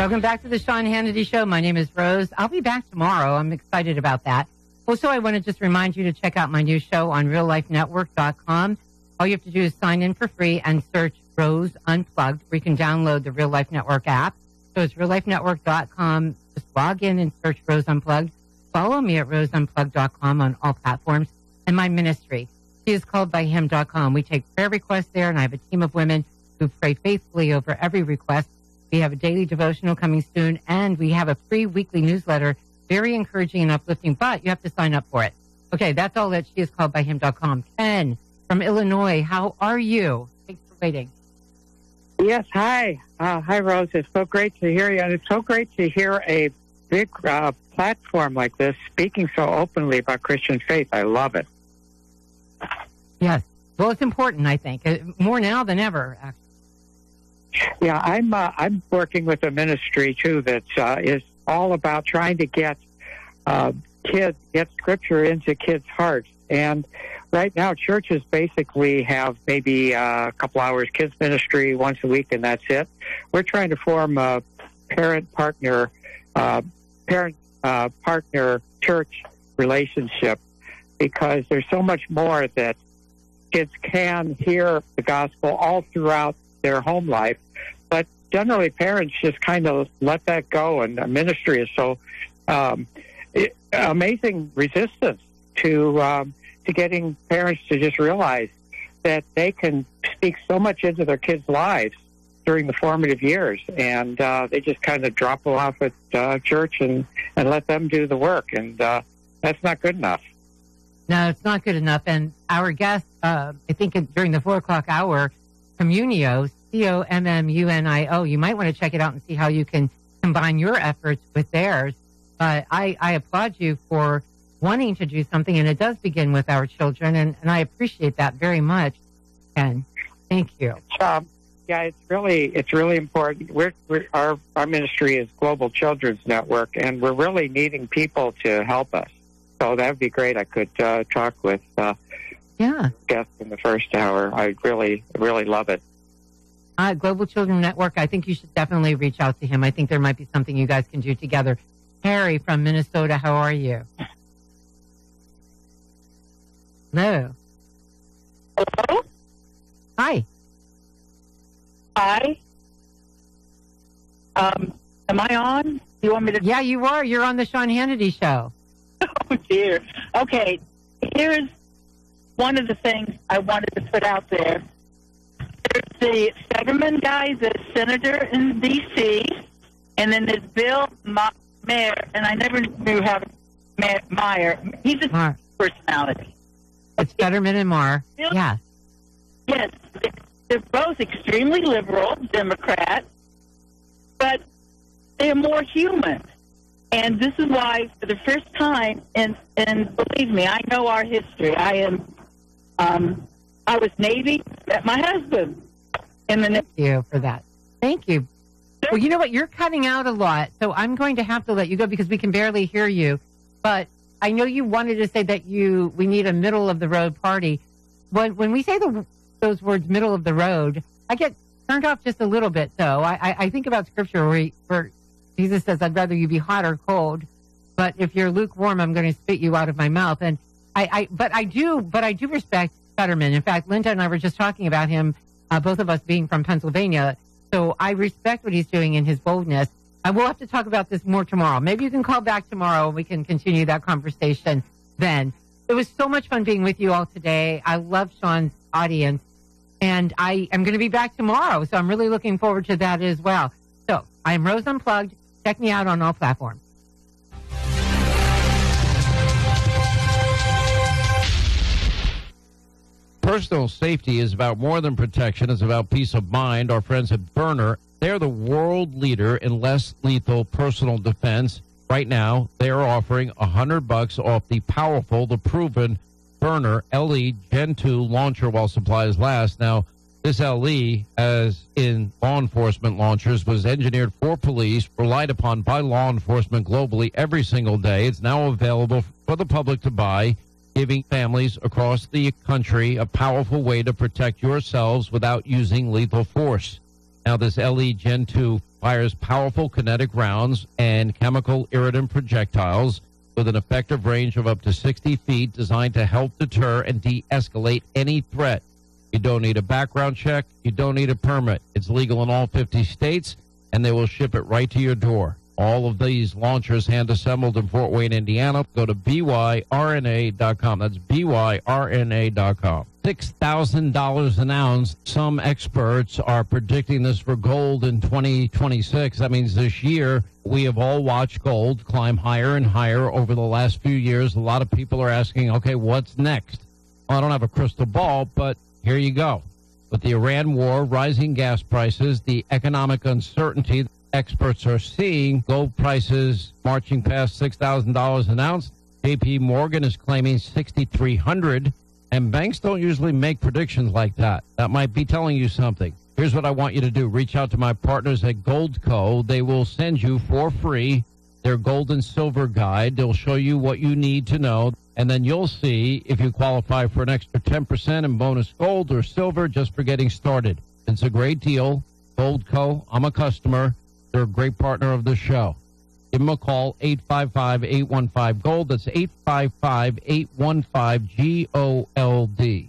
Welcome back to the Sean Hannity Show. My name is Rose. I'll be back tomorrow. I'm excited about that. Also, I want to just remind you to check out my new show on reallifenetwork.com. All you have to do is sign in for free and search Rose Unplugged, where you can download the Real Life Network app. So it's reallifenetwork.com. Just log in and search Rose Unplugged. Follow me at roseunplugged.com on all platforms. And my ministry, sheiscalledbyhim.com. We take prayer requests there, and I have a team of women who pray faithfully over every request. We have a daily devotional coming soon, and we have a free weekly newsletter, very encouraging and uplifting, but you have to sign up for it. Okay, that's all at sheiscalledbyhim.com. Ken from Illinois, how are you? Thanks for waiting. Yes, hi. Hi, Rose. It's so great to hear you, and it's so great to hear a big platform like this speaking so openly about Christian faith. I love it. Yes. Well, it's important, I think, more now than ever, actually. Yeah, I'm working with a ministry too that is all about trying to get Scripture into kids' hearts. And right now, churches basically have maybe a couple hours kids ministry once a week, and that's it. We're trying to form a parent-partner church relationship, because there's so much more that kids can hear the gospel all throughout their home life, but generally parents just kind of let that go, and the ministry is so amazing resistance to getting parents to just realize that they can speak so much into their kids' lives during the formative years, and they just kind of drop them off at church and let them do the work, and that's not good enough. No, it's not good enough. And our guest, I think during the 4 o'clock hour, Communio, COMMUNIO, you might want to check it out and see how you can combine your efforts with theirs. But I applaud you for wanting to do something, and it does begin with our children, and I appreciate that very much. Ken, thank you. Yeah, it's really important. Our ministry is Global Children's Network, and we're really needing people to help us. So that would be great. I could talk with guests in the first hour. I really love it. Global Children Network, I think you should definitely reach out to him. I think there might be something you guys can do together. Harry from Minnesota, how are you? Hello. Hello? Hi. Hi. Am I on? You want me to? Yeah, you are. You're on the Sean Hannity Show. Oh, dear. Okay, here's one of the things I wanted to put out there. There's the Fetterman guy, the senator in D.C., and then there's Bill Mayer, and I never knew how to Meyer. He's a personality. It's Fetterman and Maher. Yeah. Yes. They're both extremely liberal Democrats, but they're more human. And this is why, for the first time, and believe me, I know our history. I was Navy, met my husband. Thank you for that. Thank you. Well, you know what? You're cutting out a lot, so I'm going to have to let you go because we can barely hear you. But I know you wanted to say that we need a middle-of-the-road party. When we say those words, middle of the road, I get turned off just a little bit, though. I think about Scripture where Jesus says, I'd rather you be hot or cold, but if you're lukewarm, I'm going to spit you out of my mouth. And I do respect Fetterman. In fact, Linda and I were just talking about him, both of us being from Pennsylvania. So I respect what he's doing in his boldness. I will have to talk about this more tomorrow. Maybe you can call back tomorrow and we can continue that conversation then. It was so much fun being with you all today. I love Sean's audience, and I am going to be back tomorrow. So I'm really looking forward to that as well. So I'm Rose Unplugged. Check me out on all platforms. Personal safety is about more than protection. It's about peace of mind. Our friends at Byrna, they're the world leader in less lethal personal defense. Right now, they are offering $100 off the powerful, the proven Byrna LE Gen 2 launcher while supplies last. Now, this LE, as in law enforcement launchers, was engineered for police, relied upon by law enforcement globally every single day. It's now available for the public to buy, giving families across the country a powerful way to protect yourselves without using lethal force. Now, this LE Gen 2 fires powerful kinetic rounds and chemical irritant projectiles with an effective range of up to 60 feet, designed to help deter and de-escalate any threat. You don't need a background check. You don't need a permit. It's legal in all 50 states, and they will ship it right to your door. All of these launchers hand-assembled in Fort Wayne, Indiana. Go to byrna.com. That's byrna.com. $6,000 an ounce. Some experts are predicting this for gold in 2026. That means this year we have all watched gold climb higher and higher over the last few years. A lot of people are asking, okay, what's next? Well, I don't have a crystal ball, but here you go. With the Iran war, rising gas prices, the economic uncertainty, experts are seeing gold prices marching past $6,000 an ounce. J.P. Morgan is claiming $6,300, and banks don't usually make predictions like that. That might be telling you something. Here's what I want you to do. Reach out to my partners at Goldco. They will send you for free their gold and silver guide. They'll show you what you need to know, and then you'll see if you qualify for an extra 10% in bonus gold or silver just for getting started. It's a great deal. Goldco, I'm a customer. They're a great partner of the show. Give them a call, 855-815-GOLD. That's 855-815-GOLD.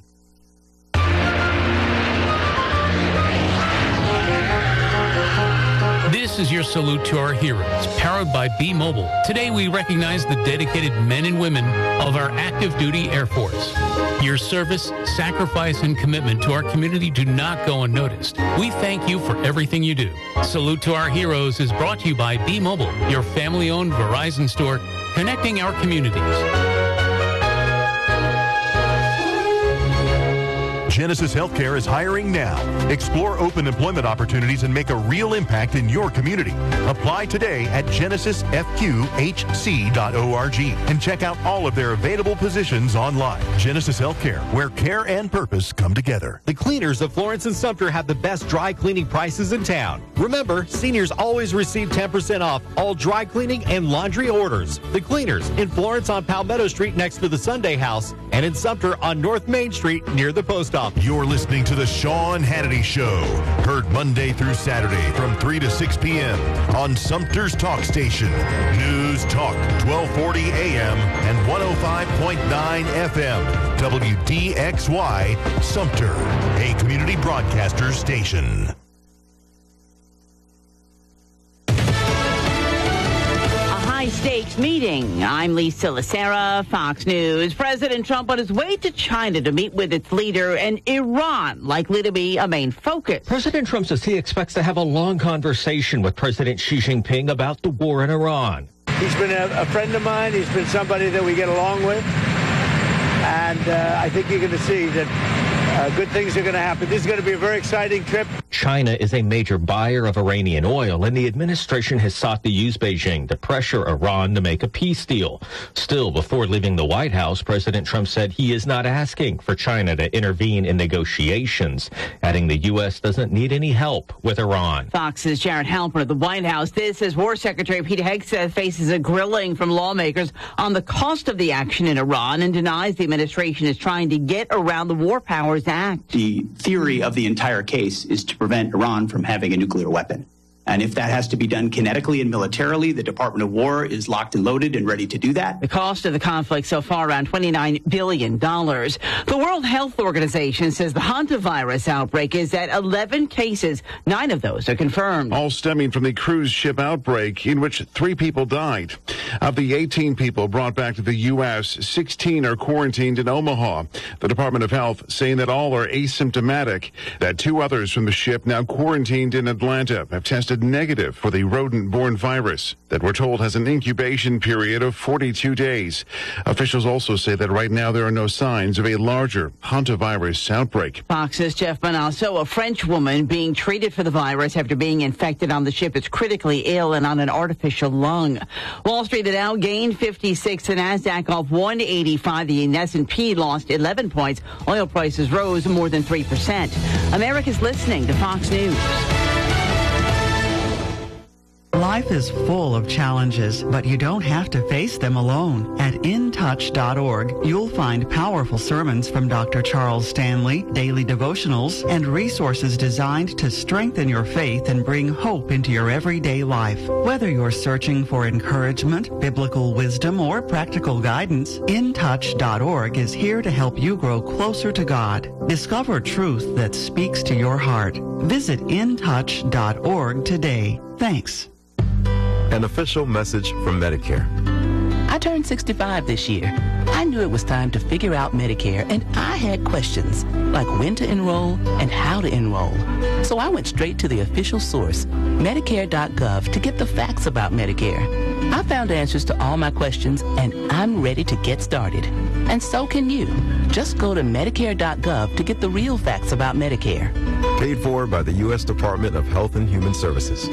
This is your salute to our heroes, powered by B-Mobile. Today we recognize the dedicated men and women of our active duty Air Force. Your service, sacrifice, and commitment to our community do not go unnoticed. We thank you for everything you do. Salute to our heroes is brought to you by B-Mobile, your family-owned Verizon store, connecting our communities. Genesis Healthcare is hiring now. Explore open employment opportunities and make a real impact in your community. Apply today at genesisfqhc.org and check out all of their available positions online. Genesis Healthcare, where care and purpose come together. The Cleaners of Florence and Sumter have the best dry cleaning prices in town. Remember, seniors always receive 10% off all dry cleaning and laundry orders. The Cleaners in Florence on Palmetto Street next to the Sunday House, and in Sumter on North Main Street near the post office. You're listening to The Sean Hannity Show. Heard Monday through Saturday from 3 to 6 p.m. on Sumter's Talk Station. News Talk 1240 a.m. and 105.9 FM. WDXY Sumter, a community broadcaster station. High-stakes meeting. I'm Lisa Lacera, Fox News. President Trump on his way to China to meet with its leader, and Iran likely to be a main focus. President Trump says he expects to have a long conversation with President Xi Jinping about the war in Iran. He's been a friend of mine. He's been somebody that we get along with. And I think you're going to see that good things are going to happen. This is going to be a very exciting trip. China is a major buyer of Iranian oil, and the administration has sought to use Beijing to pressure Iran to make a peace deal. Still, before leaving the White House, President Trump said he is not asking for China to intervene in negotiations, adding the U.S. doesn't need any help with Iran. Fox's Jared Halpern at the White House. This as War Secretary Pete Hegseth faces a grilling from lawmakers on the cost of the action in Iran and denies the administration is trying to get around the War Powers Act. The theory of the entire case is to prevent Iran from having a nuclear weapon. And if that has to be done kinetically and militarily, the Department of War is locked and loaded and ready to do that. The cost of the conflict so far around $29 billion. The World Health Organization says the hantavirus outbreak is at 11 cases. 9 of those are confirmed. All stemming from the cruise ship outbreak in which 3 people died. Of the 18 people brought back to the U.S., 16 are quarantined in Omaha. The Department of Health saying that all are asymptomatic. That 2 others from the ship now quarantined in Atlanta have tested negative for the rodent-borne virus that we're told has an incubation period of 42 days. Officials also say that right now there are no signs of a larger hantavirus outbreak. Fox's Jeff Bonasso, a French woman being treated for the virus after being infected on the ship, is critically ill and on an artificial lung. Wall Street, the Dow gained 56, the Nasdaq off 185, the S&P lost 11 points. Oil prices rose more than 3%. America's listening to Fox News. Life is full of challenges, but you don't have to face them alone. At intouch.org, you'll find powerful sermons from Dr. Charles Stanley, daily devotionals, and resources designed to strengthen your faith and bring hope into your everyday life. Whether you're searching for encouragement, biblical wisdom, or practical guidance, intouch.org is here to help you grow closer to God. Discover truth that speaks to your heart. Visit intouch.org today. Thanks. An official message from Medicare. I turned 65 this year. I knew it was time to figure out Medicare, and I had questions, like when to enroll and how to enroll. So I went straight to the official source, Medicare.gov, to get the facts about Medicare. I found answers to all my questions, and I'm ready to get started. And so can you. Just go to Medicare.gov to get the real facts about Medicare. Paid for by the U.S. Department of Health and Human Services.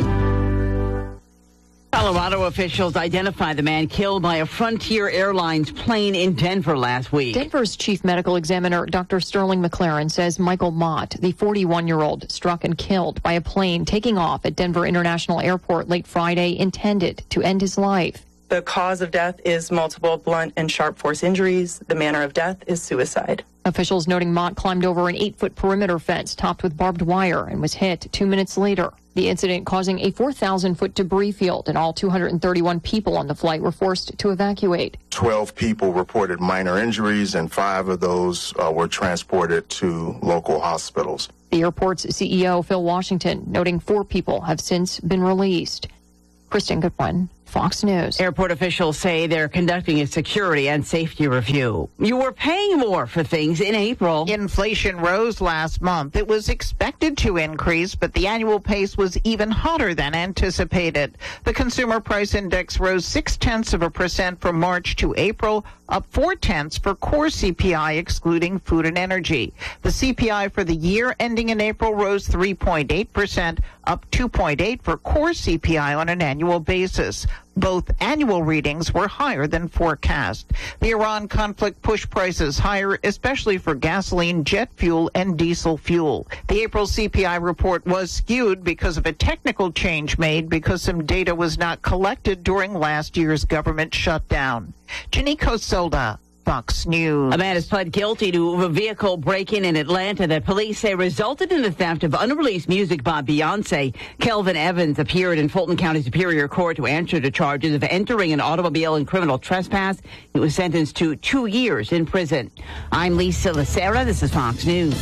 Colorado officials identify the man killed by a Frontier Airlines plane in Denver last week. Denver's chief medical examiner, Dr. Sterling McLaren, says Michael Mott, the 41-year-old, struck and killed by a plane taking off at Denver International Airport late Friday, intended to end his life. The cause of death is multiple blunt and sharp force injuries. The manner of death is suicide. Officials noting Mott climbed over an 8-foot perimeter fence topped with barbed wire and was hit 2 minutes later. The incident causing a 4,000-foot debris field, and all 231 people on the flight were forced to evacuate. 12 people reported minor injuries, and 5 of those were transported to local hospitals. The airport's CEO, Phil Washington, noting 4 people have since been released. Kristen Goodwin, Fox News. Airport officials say they're conducting a security and safety review. You were paying more for things in April. Inflation rose last month. It was expected to increase, but the annual pace was even hotter than anticipated. The Consumer Price Index rose 0.6% from March to April, up 0.4 for core CPI, excluding food and energy. The CPI for the year ending in April rose 3.8%, up 2.8 for core CPI on an annual basis. Both annual readings were higher than forecast. The Iran conflict pushed prices higher, especially for gasoline, jet fuel, and diesel fuel. The April CPI report was skewed because of a technical change made because some data was not collected during last year's government shutdown. Janiko Solda, Fox News. A man has pled guilty to a vehicle break-in in Atlanta that police say resulted in the theft of unreleased music by Beyonce. Kelvin Evans appeared in Fulton County Superior Court to answer the charges of entering an automobile and criminal trespass. He was sentenced to 2 years in prison. I'm Lisa Lacera. This is Fox News.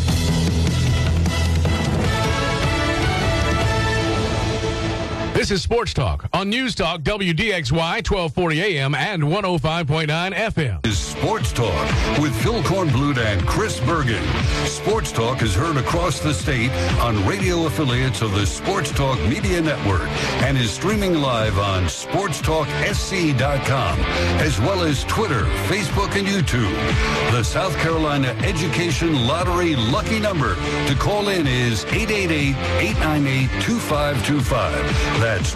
This is Sports Talk on News Talk WDXY 1240 AM and 105.9 FM. Is Sports Talk with Phil Kornblut and Chris Bergen. Sports Talk is heard across the state on radio affiliates of the Sports Talk Media Network and is streaming live on sportstalksc.com as well as Twitter, Facebook, and YouTube. The South Carolina Education Lottery lucky number to call in is 888-898-2525. That's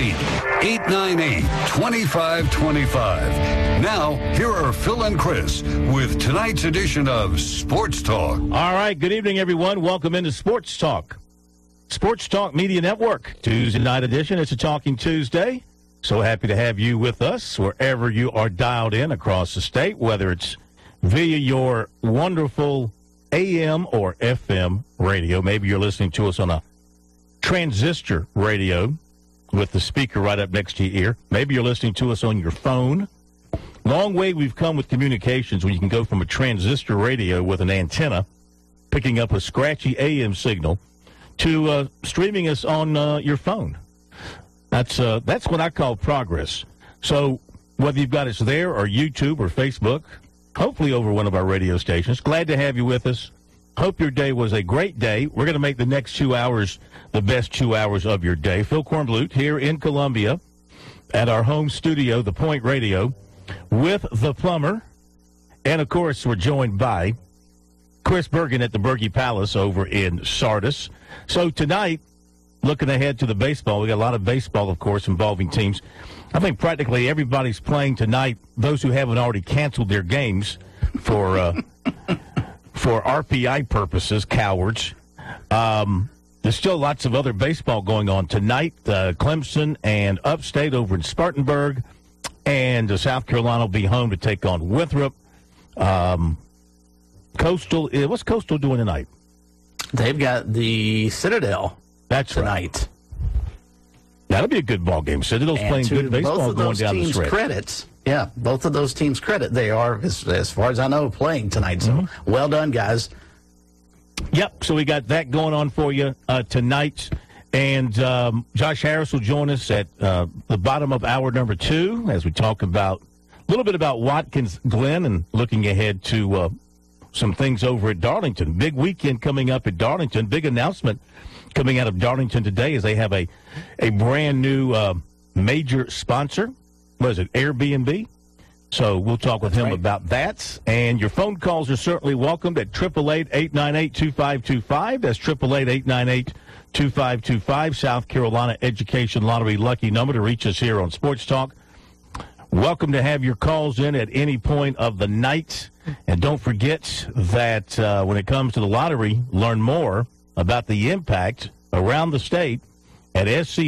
888-898-2525. Now, here are Phil and Chris with tonight's edition of Sports Talk. All right, good evening, everyone. Welcome into Sports Talk. Sports Talk Media Network, Tuesday night edition. It's a Talking Tuesday. So happy to have you with us wherever you are dialed in across the state, whether it's via your wonderful AM or FM radio. Maybe you're listening to us on a transistor radio with the speaker right up next to your ear. Maybe you're listening to us on your phone. Long way we've come with communications when you can go from a transistor radio with an antenna picking up a scratchy AM signal to streaming us on your phone. That's what I call progress. So whether you've got us there or YouTube or Facebook, hopefully over one of our radio stations, glad to have you with us. Hope your day was a great day. We're going to make the next 2 hours the best 2 hours of your day. Phil Kornblut here in Columbia at our home studio, The Point Radio, with the plumber. And, of course, we're joined by Chris Bergen at the Berge Palace over in Sardis. So tonight, looking ahead to the baseball, we got a lot of baseball, of course, involving teams. I think practically everybody's playing tonight, those who haven't already canceled their games for RPI purposes, cowards. The there's still lots of other baseball going on tonight. Clemson and Upstate over in Spartanburg, and South Carolina will be home to take on Winthrop. Coastal, what's Coastal doing tonight? They've got the Citadel. That's tonight. Right. That'll be a good ball game. Citadel's playing good baseball going down the stretch. Credits. Yeah, both of those teams credit. They are, as far as I know, playing tonight. So well done, guys. Yep, so we got that going on for you tonight. And Josh Harris will join us at the bottom of hour number 2 as we talk about a little bit about Watkins Glen and looking ahead to some things over at Darlington. Big weekend coming up at Darlington. Big announcement coming out of Darlington today is they have a brand new major sponsor. What is it, Airbnb? So we'll talk with him about that. And your phone calls are certainly welcomed at 888-898-2525. That's 888-898-2525. South Carolina Education Lottery lucky number to reach us here on Sports Talk. Welcome to have your calls in at any point of the night. And don't forget that when it comes to the lottery, learn more about the impact around the state at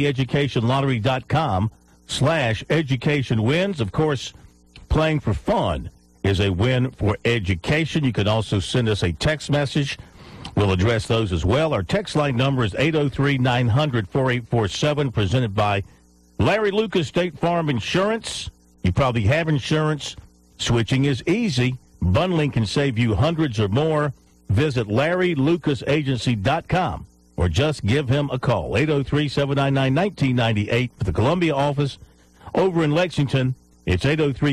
scheducationlottery.com/education wins. Of course, playing for fun is a win for education. You can also send us a text message. We'll address those as well. Our text line number is 803-900-4847, presented by Larry Lucas State Farm Insurance. You probably have insurance. Switching is easy. Bundling can save you hundreds or more. Visit LarryLucasAgency.com or just give him a call. 803-799-1998 for the Columbia office. Over in Lexington, it's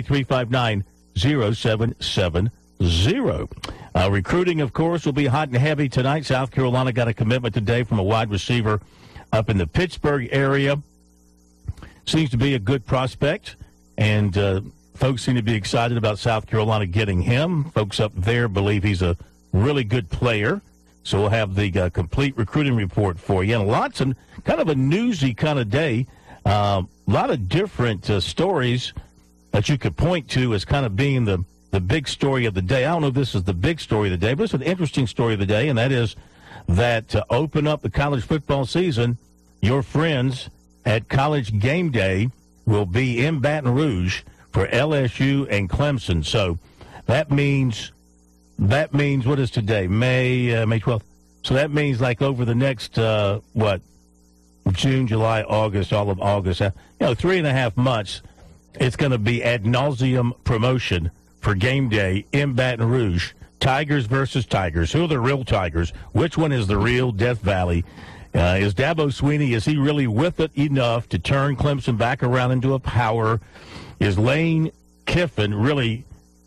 803-359-0770. Recruiting, of course, will be hot and heavy tonight. South Carolina got a commitment today from a wide receiver up in the Pittsburgh area. Seems to be a good prospect, and folks seem to be excited about South Carolina getting him. Folks up there believe he's a really good player. So we'll have the complete recruiting report for you. And lots of kind of a newsy kind of day. A lot of different stories that you could point to as kind of being the big story of the day. I don't know if this is the big story of the day, but it's an interesting story of the day, and that is that to open up the college football season, your friends at College Game Day will be in Baton Rouge for LSU and Clemson. So that means what is today? May 12th. So that means like over the next, June, July, August, all of August, 3.5 months, it's going to be ad nauseum promotion for Game Day in Baton Rouge. Tigers versus Tigers. Who are the real Tigers? Which one is the real Death Valley? Is Dabo Swinney, is he really with it enough to turn Clemson back around into a power? Is Lane Kiffin really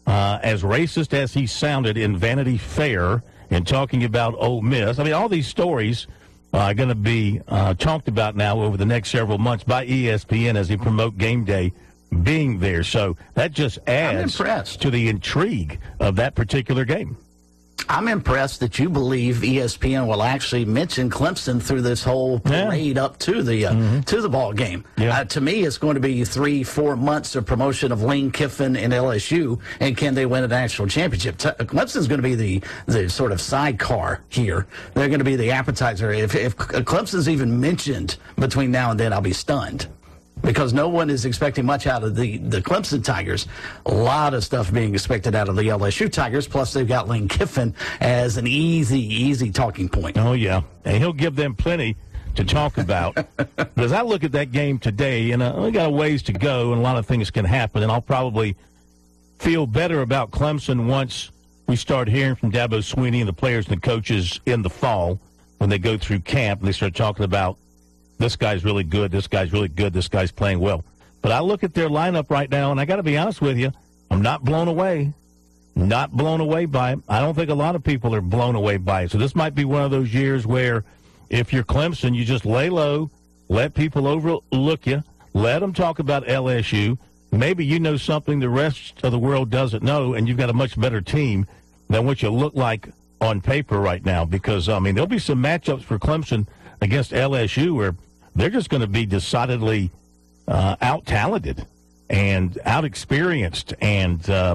as racist as he sounded in Vanity Fair and talking about Ole Miss? I mean, all these stories are going to be talked about now over the next several months by ESPN as they promote Game Day being there. So that just adds to the intrigue of that particular game. I'm impressed that you believe ESPN will actually mention Clemson through this whole parade up to the ball game. Yeah. To me, it's going to be 3-4 months of promotion of Lane Kiffin and LSU, and can they win a national championship? Clemson's going to be the sort of sidecar here. They're going to be the appetizer. If Clemson's even mentioned between now and then, I'll be stunned, because no one is expecting much out of the Clemson Tigers. A lot of stuff being expected out of the LSU Tigers, plus they've got Lane Kiffin as an easy talking point. Oh, yeah. And he'll give them plenty to talk about. But as I look at that game today, and we got a ways to go, and a lot of things can happen, and I'll probably feel better about Clemson once we start hearing from Dabo Swinney and the players and the coaches in the fall when they go through camp and they start talking about this guy's really good, this guy's really good, this guy's playing well. But I look at their lineup right now, and I got to be honest with you, I'm not blown away. Not blown away by it. I don't think a lot of people are blown away by it. So this might be one of those years where if you're Clemson, you just lay low, let people overlook you, let them talk about LSU. Maybe you know something the rest of the world doesn't know, and you've got a much better team than what you look like on paper right now. Because, I mean, there'll be some matchups for Clemson against LSU where they're just going to be decidedly out-talented and out-experienced and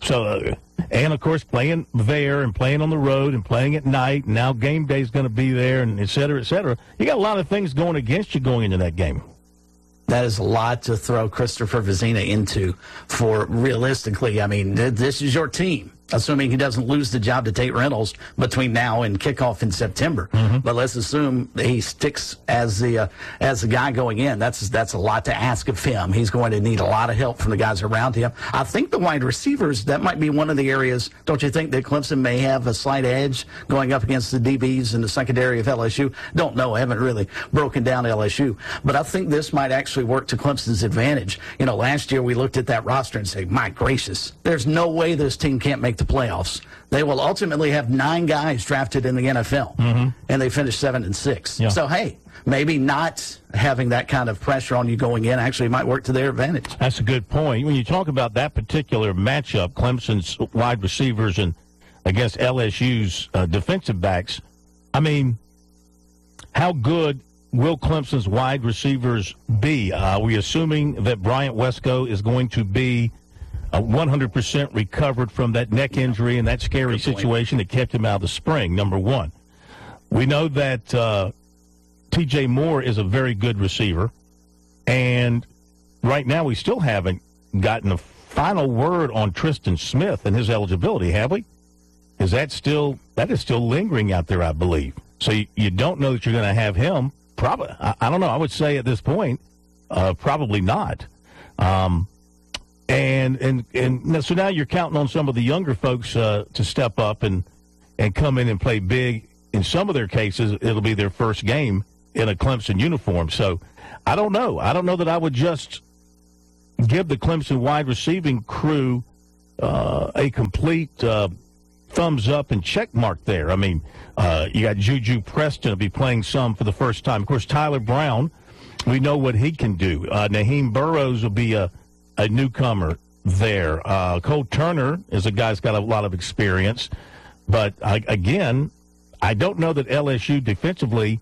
So, and of course, playing there and playing on the road and playing at night. And now game day is going to be there, and et cetera, et cetera. You got a lot of things going against you going into that game. That is a lot to throw Christopher Vezina into for realistically. I mean, this is your team, assuming he doesn't lose the job to Tate Reynolds between now and kickoff in September. Mm-hmm. But let's assume he sticks as the guy going in. That's a lot to ask of him. He's going to need a lot of help from the guys around him. I think the wide receivers, that might be one of the areas, don't you think, that Clemson may have a slight edge going up against the DBs in the secondary of LSU? Don't know. I haven't really broken down LSU. But I think this might actually work to Clemson's advantage. You know, last year we looked at that roster and said, my gracious, there's no way this team can't make the playoffs. They will ultimately have 9 guys drafted in the NFL, and they finished 7-6. Yeah. So, hey, maybe not having that kind of pressure on you going in actually might work to their advantage. That's a good point. When you talk about that particular matchup, Clemson's wide receivers and against LSU's defensive backs, I mean, how good will Clemson's wide receivers be? Are we assuming that Bryant Wesco is going to be 100% recovered from that neck injury and that scary situation that kept him out of the spring, number one? We know that T.J. Moore is a very good receiver, and right now we still haven't gotten a final word on Tristan Smith and his eligibility, have we? That is still lingering out there, I believe. So you don't know that you're going to have him. Probably, I don't know. I would say at this point, probably not. And so now you're counting on some of the younger folks to step up and come in and play big. In some of their cases, it'll be their first game in a Clemson uniform. So I don't know. I don't know that I would just give the Clemson wide receiving crew a complete thumbs up and check mark there. I mean, you got Juju Preston to be playing some for the first time. Of course, Tyler Brown, we know what he can do. Naheem Burrows will be a newcomer there. Cole Turner is a guy who's got a lot of experience. But, again, I don't know that LSU defensively,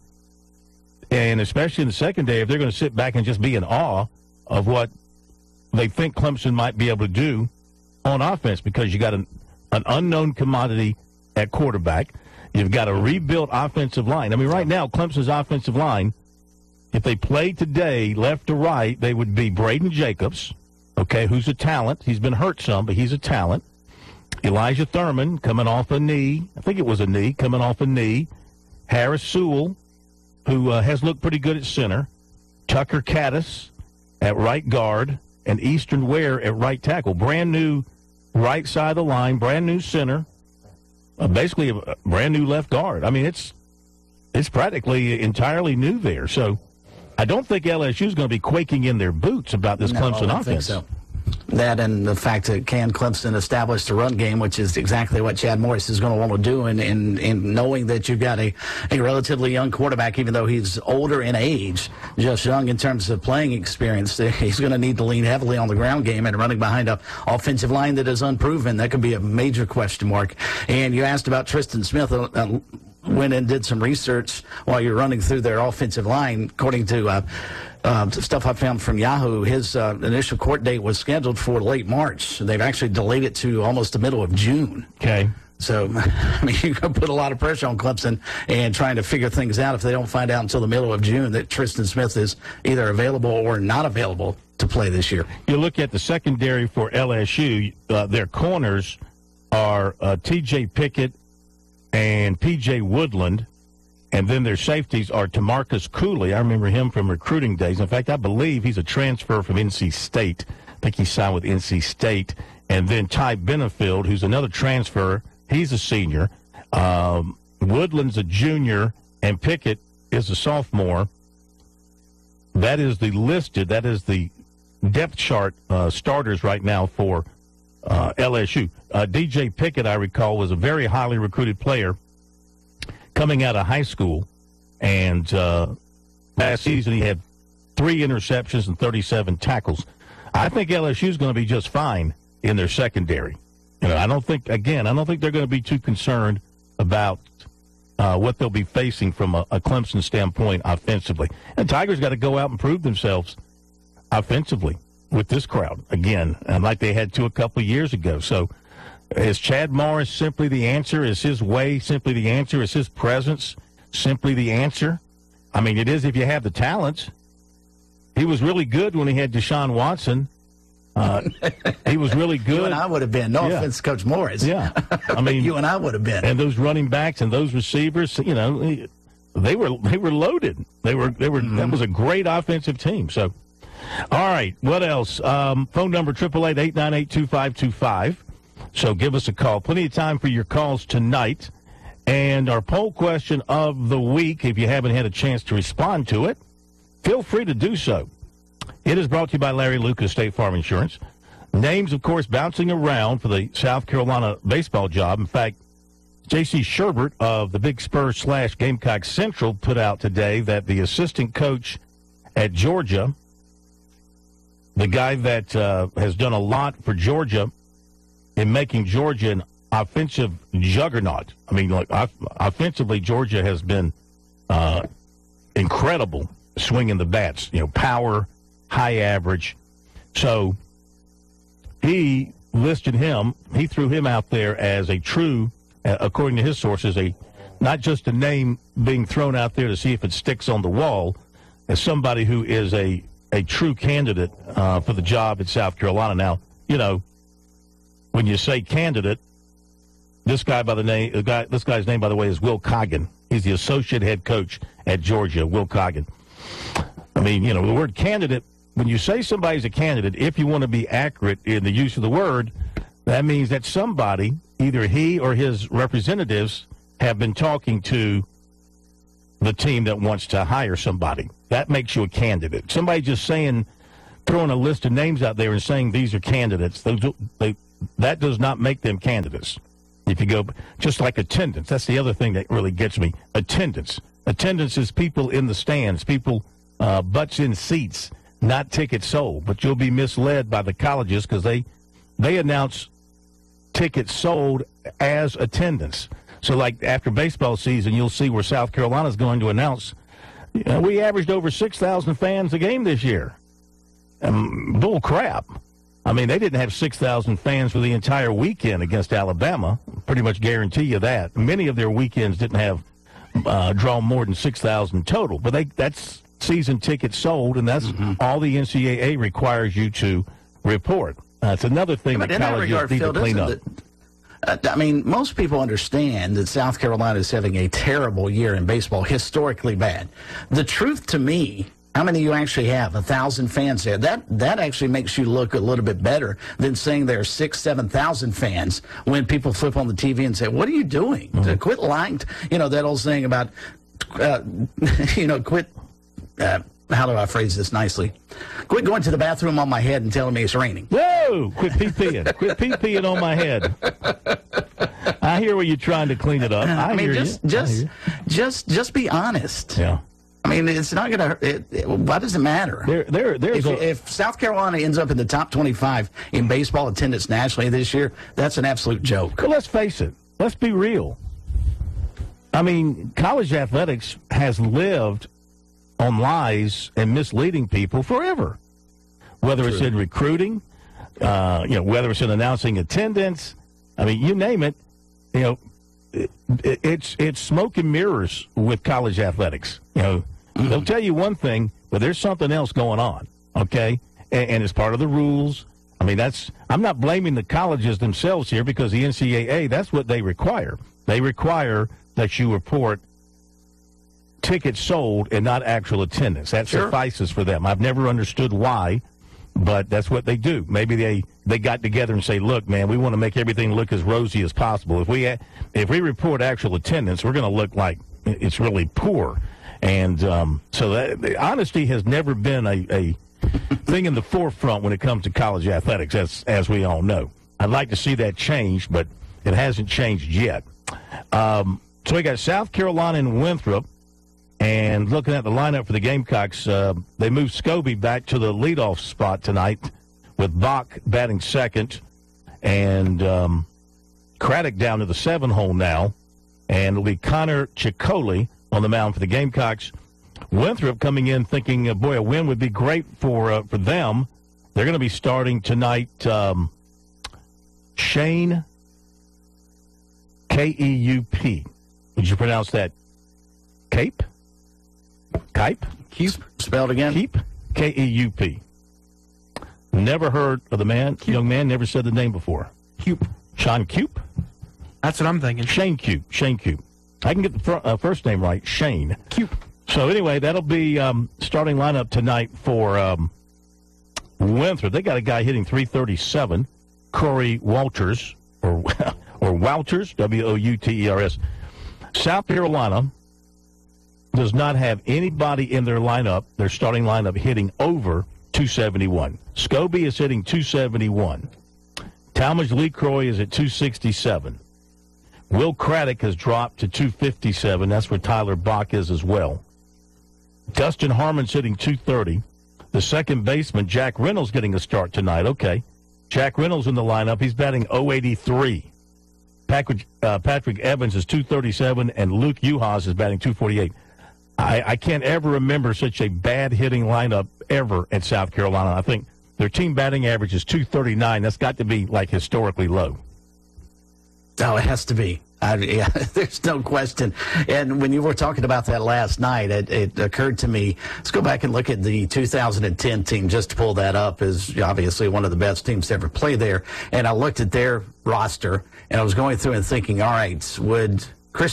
and especially in the secondary, if they're going to sit back and just be in awe of what they think Clemson might be able to do on offense, because you got an unknown commodity at quarterback. You've got a rebuilt offensive line. I mean, right now, Clemson's offensive line, if they played today left to right, they would be Braden Jacobs, okay, who's a talent. He's been hurt some, but he's a talent. Elijah Thurman coming off a knee. I think it was a knee, coming off a knee. Harris Sewell, who has looked pretty good at center. Tucker Caddis at right guard. And Easton Ware at right tackle. Brand new right side of the line, brand new center. Basically a brand new left guard. I mean, it's practically entirely new there. So I don't think LSU is going to be quaking in their boots about this Clemson offense. Think so. That and the fact that can Clemson establish the run game, which is exactly what Chad Morris is going to want to do, and knowing that you've got a relatively young quarterback, even though he's older in age, just young in terms of playing experience, he's going to need to lean heavily on the ground game and running behind an offensive line that is unproven. That could be a major question mark. And you asked about Tristan Smith. Went and did some research while you're running through their offensive line. According to stuff I found from Yahoo, his initial court date was scheduled for late March. They've actually delayed it to almost the middle of June. Okay. So, I mean, you're going to put a lot of pressure on Clemson and trying to figure things out if they don't find out until the middle of June that Tristan Smith is either available or not available to play this year. You look at the secondary for LSU, their corners are T.J. Pickett and P.J. Woodland, and then their safeties are Tamarcus Cooley. I remember him from recruiting days. In fact, I believe he's a transfer from NC State. I think he signed with NC State. And then Ty Benefield, who's another transfer. He's a senior. Woodland's a junior, and Pickett is a sophomore. That is the depth chart starters right now for LSU. DJ Pickett, I recall, was a very highly recruited player coming out of high school. And last season he had 3 interceptions and 37 tackles. I think LSU is going to be just fine in their secondary. You know, I don't think they're going to be too concerned about what they'll be facing from a Clemson standpoint offensively. And Tigers got to go out and prove themselves offensively with this crowd again, and like they had to a couple of years ago. So Is Chad Morris simply the answer? Is his way simply the answer? Is his presence simply the answer? I mean, it is if you have the talents. He was really good when he had Deshaun Watson. He was really good. You and I would have been. No offense, Coach Morris. Yeah. I mean, you and I would have been. And those running backs and those receivers, you know, they were loaded. They were. That was a great offensive team. So, all right. What else? Phone number 888-898-2525. So give us a call. Plenty of time for your calls tonight. And our poll question of the week, if you haven't had a chance to respond to it, feel free to do so. It is brought to you by Larry Lucas State Farm Insurance. Names, of course, bouncing around for the South Carolina baseball job. In fact, J.C. Sherbert of the Big Spur / Gamecock Central put out today that the assistant coach at Georgia, the guy that has done a lot for Georgia in making Georgia an offensive juggernaut. I mean, like offensively, Georgia has been incredible swinging the bats. You know, power, high average. So he listed him. He threw him out there as a true, according to his sources, not just a name being thrown out there to see if it sticks on the wall, as somebody who is a true candidate for the job at South Carolina. Now, you know, when you say candidate, this guy's name, by the way, is Will Coggin. He's the associate head coach at Georgia, Will Coggin. I mean, you know, the word candidate, when you say somebody's a candidate, if you want to be accurate in the use of the word, that means that somebody, either he or his representatives, have been talking to the team that wants to hire somebody. That makes you a candidate. Somebody just saying, throwing a list of names out there and saying these are candidates, that does not make them candidates. If you go, just like attendance, that's the other thing that really gets me. Attendance. Attendance is people in the stands, people butts in seats, not tickets sold. But you'll be misled by the colleges because they announce tickets sold as attendance. So, like, after baseball season, you'll see where South Carolina's going to announce, we averaged over 6,000 fans a game this year. Bull crap. I mean, they didn't have 6,000 fans for the entire weekend against Alabama. Pretty much guarantee you that. Many of their weekends didn't have draw more than 6,000 total. But that's season tickets sold, and that's all the NCAA requires you to report. It's another thing that colleges need to clean up. I mean, most people understand that South Carolina is having a terrible year in baseball, historically bad. The truth to me, how many you actually have? 1,000 fans there. That actually makes you look a little bit better than saying there are 6,000, 7,000 fans when people flip on the TV and say, what are you doing? Quit lying. That old saying about, quit, how do I phrase this nicely? Quit going to the bathroom on my head and telling me it's raining. Whoa! Quit pee-peeing. Quit pee-peeing on my head. I hear where you're trying to clean it up. I mean, just be honest. Yeah. I mean, it's not going to. Why does it matter? If South Carolina ends up in the top 25 in baseball attendance nationally this year, that's an absolute joke. Well, let's face it. Let's be real. I mean, college athletics has lived on lies and misleading people forever. Whether it's in recruiting, whether it's in announcing attendance. I mean, you name it. It's smoke and mirrors with college athletics. They'll tell you one thing, but there's something else going on, okay? And it's part of the rules. I mean, I'm not blaming the colleges themselves here because the NCAA, that's what they require. They require that you report tickets sold and not actual attendance. That suffices for them. I've never understood why, but that's what they do. Maybe they got together and say, look, man, we want to make everything look as rosy as possible. If we report actual attendance, we're going to look like it's really poor. And so the honesty has never been a thing in the forefront when it comes to college athletics, as we all know. I'd like to see that change, but it hasn't changed yet. So we got South Carolina and Winthrop. And looking at the lineup for the Gamecocks, they moved Scobie back to the leadoff spot tonight with Bach batting second and Craddock down to the 7-hole now. And it'll be Connor Ciccoli on the mound for the Gamecocks. Winthrop coming in thinking, boy, a win would be great for them. They're going to be starting tonight Shane K-E-U-P. Would you pronounce that Cape? Kipe? Keep. Spelled again? Keep. K-E-U-P. Never heard of the man. Keep. Young man, never said the name before. Cube. Sean Cube? That's what I'm thinking. Shane Cube. Shane Cube. I can get the first name right. Shane. Cube. So anyway, that'll be starting lineup tonight for Winthrop. They got a guy hitting .337, Corey Walters, or Wouters, W-O-U-T-E-R-S. South Carolina does not have anybody in their lineup, their starting lineup, hitting over .271. Scobie is hitting .271. Talmadge LeCroy is at .267. Will Craddock has dropped to .257. That's where Tyler Bach is as well. Dustin Harmon's hitting .230. The second baseman, Jack Reynolds, getting a start tonight. Okay. Jack Reynolds in the lineup. He's batting .083. Patrick Evans is .237, and Luke Uhas is batting .248. I can't ever remember such a bad hitting lineup ever at South Carolina. I think their team batting average is .239. That's got to be, like, historically low. Oh, it has to be. Yeah, there's no question. And when you were talking about that last night, it occurred to me, let's go back and look at the 2010 team just to pull that up, is obviously one of the best teams to ever play there. And I looked at their roster, and I was going through and thinking, all right, would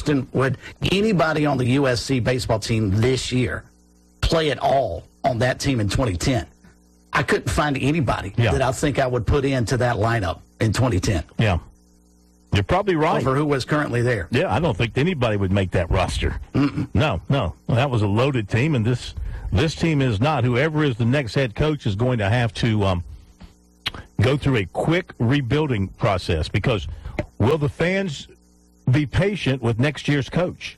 anybody on the USC baseball team this year play at all on that team in 2010? I couldn't find anybody that I think I would put into that lineup in 2010. Yeah. You're probably right. Over who was currently there. Yeah, I don't think anybody would make that roster. No. Well, that was a loaded team, and this team is not. Whoever is the next head coach is going to have to go through a quick rebuilding process, because will the fans be patient with next year's coach?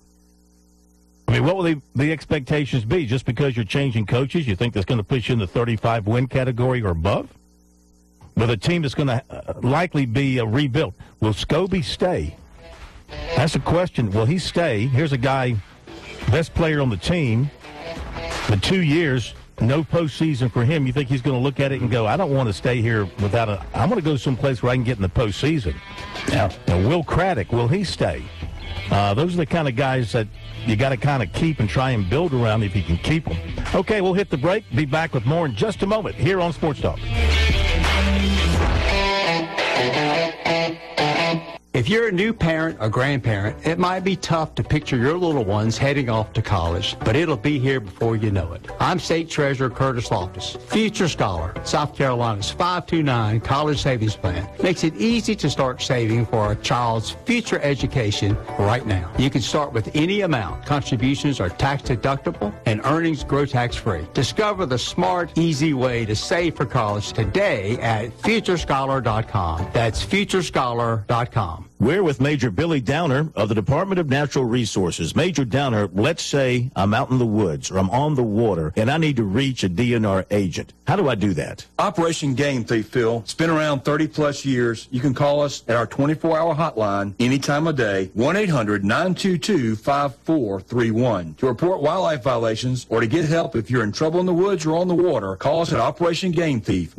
I mean, what will the expectations be? Just because you're changing coaches, you think that's going to push you in the 35-win category or above? With a team that's going to likely be rebuilt. Will Scobie stay? That's a question. Will he stay? Here's a guy, best player on the team, for 2 years, no postseason for him. You think he's going to look at it and go, I don't want to stay here I'm going to go someplace where I can get in the postseason. Now, Will Craddock, will he stay? Those are the kind of guys that you got to kind of keep and try and build around if you can keep them. Okay, we'll hit the break. Be back with more in just a moment here on Sports Talk. If you're a new parent or grandparent, it might be tough to picture your little ones heading off to college, but it'll be here before you know it. I'm State Treasurer Curtis Loftus. Future Scholar, South Carolina's 529 College Savings Plan, makes it easy to start saving for a child's future education right now. You can start with any amount. Contributions are tax deductible and earnings grow tax-free. Discover the smart, easy way to save for college today at FutureScholar.com. That's FutureScholar.com. We're with Major Billy Downer of the Department of Natural Resources. Major Downer, let's say I'm out in the woods or I'm on the water and I need to reach a DNR agent. How do I do that? Operation Game Thief, Phil. It's been around 30-plus years. You can call us at our 24-hour hotline any time of day, 1-800-922-5431. To report wildlife violations or to get help if you're in trouble in the woods or on the water, call us at Operation Game Thief,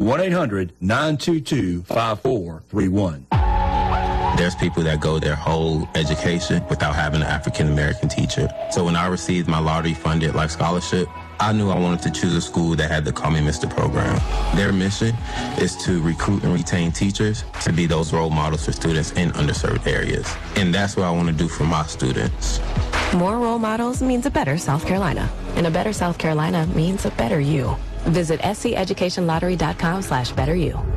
1-800-922-5431. There's people that go their whole education without having an African-American teacher. So when I received my lottery-funded life scholarship, I knew I wanted to choose a school that had the Call Me Mr. program. Their mission is to recruit and retain teachers to be those role models for students in underserved areas. And that's what I want to do for my students. More role models means a better South Carolina. And a better South Carolina means a better you. Visit SCEducationlottery.com/betteryou.